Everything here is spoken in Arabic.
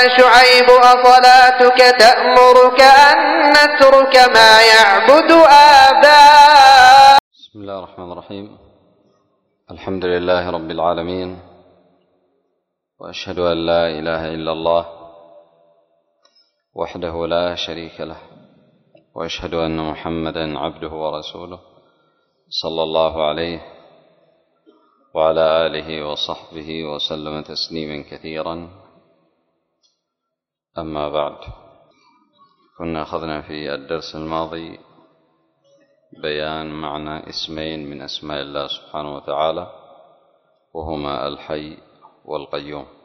شعيب أصلاتك تأمرك أن نترك ما يعبد آباؤنا. بسم الله الرحمن الرحيم. الحمد لله رب العالمين، وأشهد أن لا إله إلا الله وحده لا شريك له، وأشهد أن محمدا عبده ورسوله صلى الله عليه وعلى آله وصحبه وسلم تسليما كثيرا. أما بعد، كنا أخذنا في الدرس الماضي بيان معنى اسمين من أسماء الله سبحانه وتعالى، وهما الحي والقيوم.